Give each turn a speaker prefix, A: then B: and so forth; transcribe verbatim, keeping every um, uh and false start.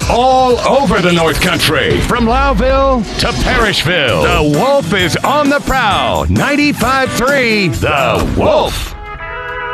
A: all over the North Country. From Loudville to Parishville, the Wolf is on the prowl. ninety-five point three The Wolf.